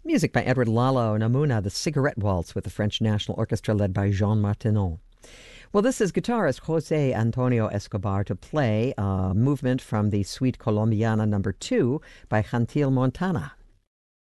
Music by Edward Lalo Namuna, the Cigarette Waltz with the French National Orchestra led by Jean Martinon. Well, this is guitarist Jose Antonio Escobar to play a movement from the Suite Colombiana No. 2 by Gentil Montana.